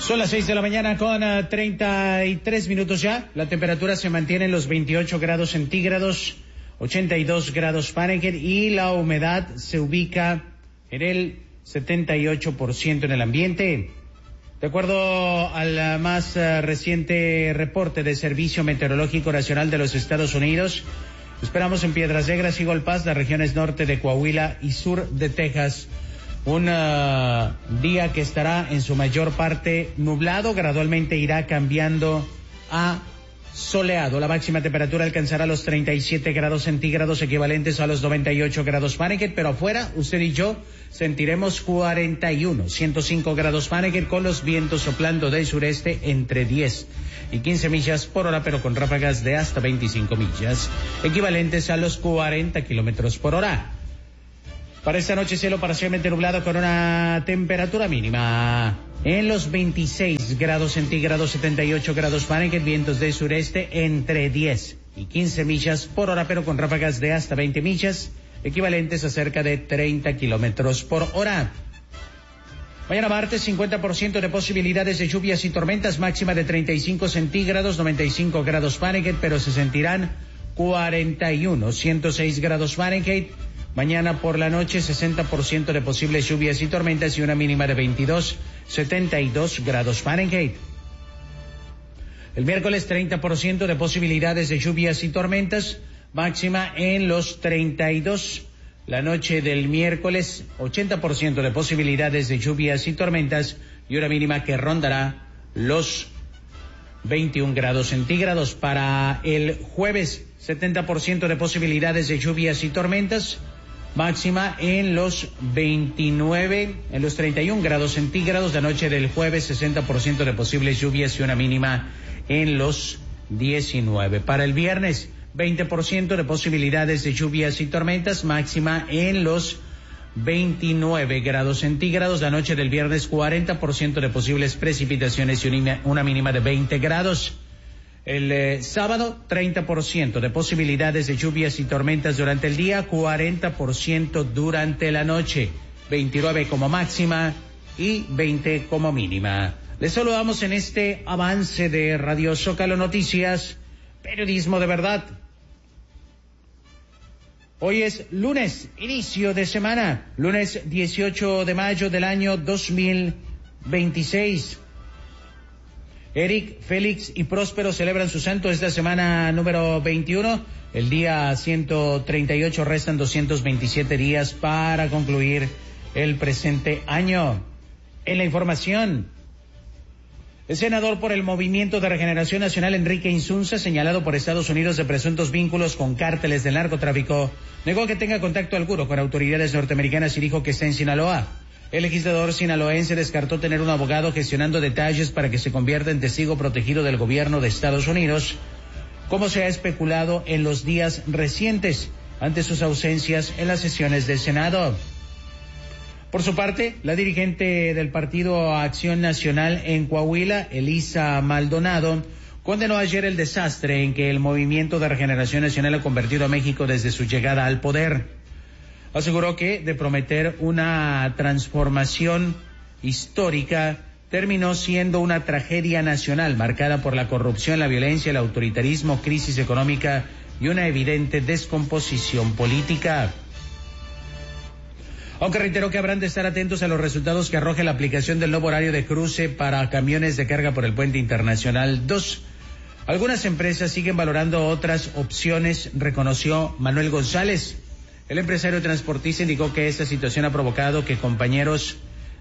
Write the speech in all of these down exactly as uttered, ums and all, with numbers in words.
Son las seis de la mañana con uh, treinta y tres minutos ya. La temperatura se mantiene en los veintiocho grados centígrados, ochenta y dos grados Fahrenheit, y la humedad se ubica en el setenta y ocho por ciento en el ambiente. De acuerdo al más uh, reciente reporte del Servicio Meteorológico Nacional de los Estados Unidos, esperamos en Piedras Negras y Golpaz, las regiones norte de Coahuila y sur de Texas, un uh, día que estará en su mayor parte nublado, gradualmente irá cambiando a soleado. La máxima temperatura alcanzará los treinta y siete grados centígrados, equivalentes a los noventa y ocho grados Fahrenheit, pero afuera, usted y yo sentiremos cuarenta y uno, ciento cinco grados Fahrenheit, con los vientos soplando del sureste entre diez y quince millas por hora, pero con ráfagas de hasta veinticinco millas, equivalentes a los cuarenta kilómetros por hora. Para esta noche, cielo parcialmente nublado con una temperatura mínima en los veintiséis grados centígrados, setenta y ocho grados Fahrenheit, vientos del sureste entre diez y quince millas por hora, pero con ráfagas de hasta veinte millas, equivalentes a cerca de treinta kilómetros por hora. Mañana martes, cincuenta por ciento de posibilidades de lluvias y tormentas, máxima de treinta y cinco centígrados, noventa y cinco grados Fahrenheit, pero se sentirán cuarenta y uno, ciento seis grados Fahrenheit. Mañana por la noche, sesenta por ciento de posibles lluvias y tormentas y una mínima de veintidós, setenta y dos grados Fahrenheit. El miércoles, treinta por ciento de posibilidades de lluvias y tormentas, máxima en los treinta y dos. La noche del miércoles, ochenta por ciento de posibilidades de lluvias y tormentas y una mínima que rondará los veintiún grados centígrados. Para el jueves, setenta por ciento de posibilidades de lluvias y tormentas, máxima en los veintinueve, en los treinta y un grados centígrados. La noche del jueves, sesenta por ciento de posibles lluvias y una mínima en los diecinueve. Para el viernes, veinte por ciento de posibilidades de lluvias y tormentas, máxima en los veintinueve grados centígrados. La noche del viernes, cuarenta por ciento de posibles precipitaciones y una mínima de veinte grados. El eh, sábado, treinta por ciento de posibilidades de lluvias y tormentas durante el día, cuarenta por ciento durante la noche, veintinueve como máxima y veinte como mínima. Les saludamos en este avance de Radio Zócalo Noticias, periodismo de verdad. Hoy es lunes, inicio de semana, lunes dieciocho de mayo del año dos mil veintiséis. Eric, Félix y Próspero celebran su santo esta semana número veintiuno. El día ciento treinta y ocho, restan doscientos veintisiete días para concluir el presente año. En la información, el senador por el Movimiento de Regeneración Nacional, Enrique Insunza, señalado por Estados Unidos de presuntos vínculos con cárteles del narcotráfico, negó que tenga contacto alguno con autoridades norteamericanas y dijo que está en Sinaloa. El legislador sinaloense descartó tener un abogado gestionando detalles para que se convierta en testigo protegido del gobierno de Estados Unidos, como se ha especulado en los días recientes ante sus ausencias en las sesiones del Senado. Por su parte, la dirigente del Partido Acción Nacional en Coahuila, Elisa Maldonado, condenó ayer el desastre en que el Movimiento de Regeneración Nacional ha convertido a México desde su llegada al poder. Aseguró que, de prometer una transformación histórica, terminó siendo una tragedia nacional marcada por la corrupción, la violencia, el autoritarismo, crisis económica y una evidente descomposición política. Aunque reiteró que habrán de estar atentos a los resultados que arroje la aplicación del nuevo horario de cruce para camiones de carga por el Puente Internacional dos. Algunas empresas siguen valorando otras opciones, reconoció Manuel González. El empresario transportista indicó que esta situación ha provocado que compañeros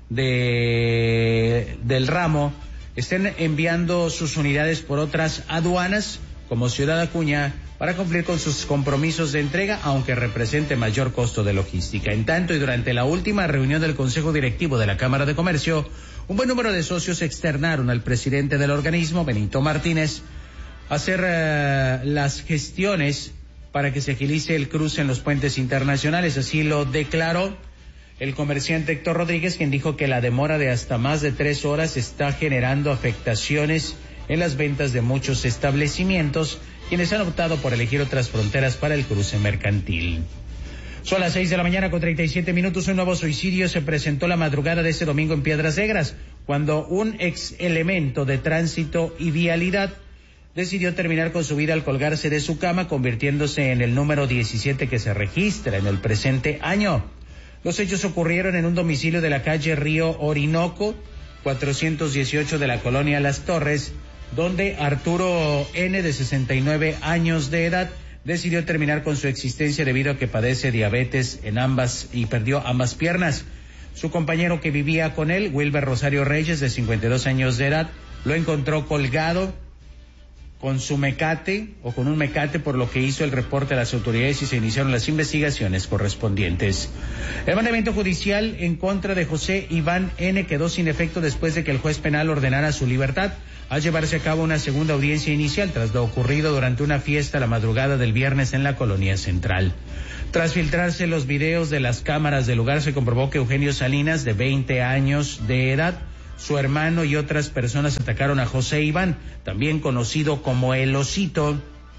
de del ramo estén enviando sus unidades por otras aduanas, como Ciudad Acuña, para cumplir con sus compromisos de entrega, aunque represente mayor costo de logística. En tanto, y durante la última reunión del Consejo Directivo de la Cámara de Comercio, un buen número de socios externaron al presidente del organismo, Benito Martínez, a hacer uh, las gestiones para que se agilice el cruce en los puentes internacionales. Así lo declaró el comerciante Héctor Rodríguez, quien dijo que la demora de hasta más de tres horas está generando afectaciones en las ventas de muchos establecimientos, quienes han optado por elegir otras fronteras para el cruce mercantil. Son las seis de la mañana con treinta y siete minutos. Un nuevo suicidio se presentó la madrugada de este domingo en Piedras Negras. cuando un ex elemento de tránsito y vialidad decidió terminar con su vida al colgarse de su cama, convirtiéndose en el número diecisiete que se registra en el presente año. Los hechos ocurrieron en un domicilio de la calle Río Orinoco, cuatrocientos dieciocho de la colonia Las Torres, donde Arturo N., de sesenta y nueve años de edad, decidió terminar con su existencia debido a que padece diabetes en ambas y perdió ambas piernas. Su compañero que vivía con él, Wilber Rosario Reyes, de cincuenta y dos años de edad, lo encontró colgado con su mecate o con un mecate, por lo que hizo el reporte a las autoridades y se iniciaron las investigaciones correspondientes. El mandamiento judicial en contra de José Iván N. quedó sin efecto después de que el juez penal ordenara su libertad al llevarse a cabo una segunda audiencia inicial tras lo ocurrido durante una fiesta la madrugada del viernes en la colonia central. Tras filtrarse los videos de las cámaras del lugar, se comprobó que Eugenio Salinas, de veinte años de edad, su hermano y otras personas atacaron a José Iván, también conocido como El Osito,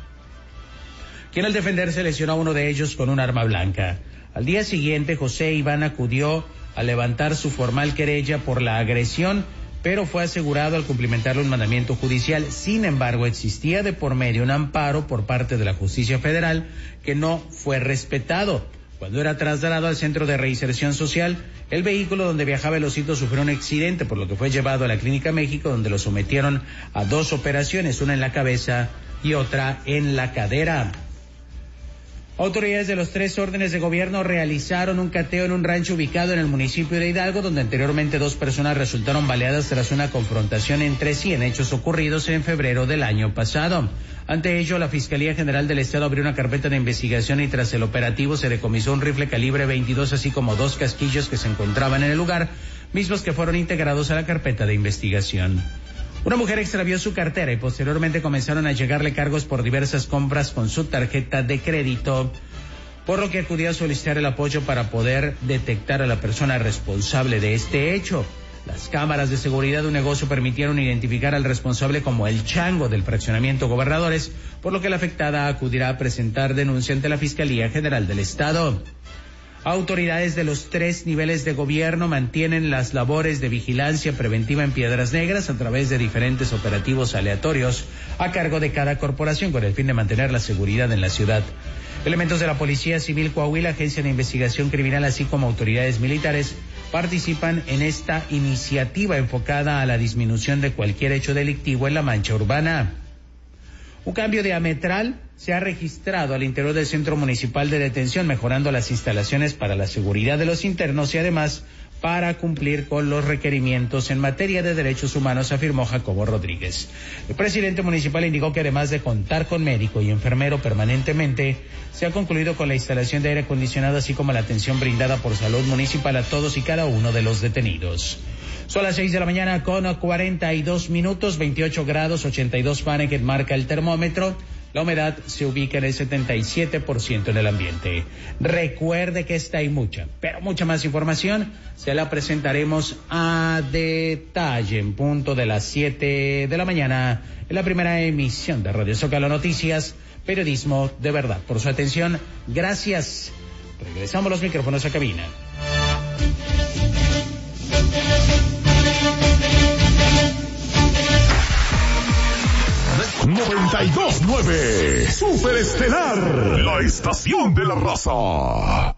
quien al defenderse lesionó a uno de ellos con un arma blanca. Al día siguiente, José Iván acudió a levantar su formal querella por la agresión, pero fue asegurado al cumplimentar un mandamiento judicial. Sin embargo, existía de por medio un amparo por parte de la Justicia Federal que no fue respetado. Cuando era trasladado al Centro de Reinserción Social, el vehículo donde viajaba El Osito sufrió un accidente, por lo que fue llevado a la Clínica México, donde lo sometieron a dos operaciones, una en la cabeza y otra en la cadera. Autoridades de los tres órdenes de gobierno realizaron un cateo en un rancho ubicado en el municipio de Hidalgo, donde anteriormente dos personas resultaron baleadas tras una confrontación entre sí en hechos ocurridos en febrero del año pasado. Ante ello, la Fiscalía General del Estado abrió una carpeta de investigación y tras el operativo se decomisó un rifle calibre veintidós, así como dos casquillos que se encontraban en el lugar, mismos que fueron integrados a la carpeta de investigación. Una mujer extravió su cartera y posteriormente comenzaron a llegarle cargos por diversas compras con su tarjeta de crédito, por lo que acudió a solicitar el apoyo para poder detectar a la persona responsable de este hecho. Las cámaras de seguridad de un negocio permitieron identificar al responsable como el Chango del fraccionamiento Gobernadores, por lo que la afectada acudirá a presentar denuncia ante la Fiscalía General del Estado. Autoridades de los tres niveles de gobierno mantienen las labores de vigilancia preventiva en Piedras Negras a través de diferentes operativos aleatorios a cargo de cada corporación con el fin de mantener la seguridad en la ciudad. Elementos de la Policía Civil Coahuila, Agencia de Investigación Criminal, así como autoridades militares participan en esta iniciativa enfocada a la disminución de cualquier hecho delictivo en la mancha urbana. Un cambio diametral se ha registrado al interior del Centro Municipal de Detención, mejorando las instalaciones para la seguridad de los internos y además para cumplir con los requerimientos en materia de derechos humanos, afirmó Jacobo Rodríguez. El presidente municipal indicó que además de contar con médico y enfermero permanentemente, se ha concluido con la instalación de aire acondicionado, así como la atención brindada por Salud Municipal a todos y cada uno de los detenidos. Son las seis de la mañana con cuarenta y dos minutos, veintiocho grados, ochenta y dos Fahrenheit marca el termómetro. La humedad se ubica en el setenta y siete por ciento en el ambiente. Recuerde que esta y mucha, pero mucha más información se la presentaremos a detalle en punto de las siete de la mañana en la primera emisión de Radio Zócalo Noticias, periodismo de verdad. Por su atención, gracias. Regresamos los micrófonos a cabina. noventa y dos nueve Superestelar, la estación de la raza.